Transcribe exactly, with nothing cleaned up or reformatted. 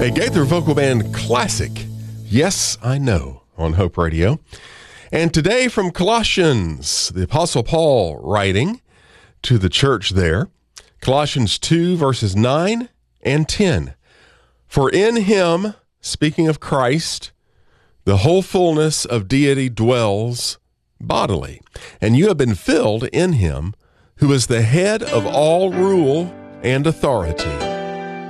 A Gaither Vocal Band classic, Yes, I Know, on Hope Radio. And today from Colossians, the Apostle Paul writing to the church there, Colossians two, verses nine and ten. For in him, speaking of Christ, the whole fullness of deity dwells bodily, and you have been filled in him, who is the head of all rule and authority.